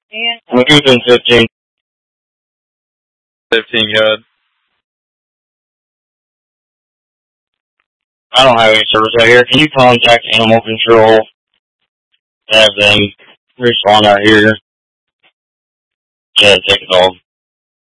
We're using 15. 15, good. I don't have any service out here. Can you contact Animal Control? Have them respond out here. Yeah, take a call.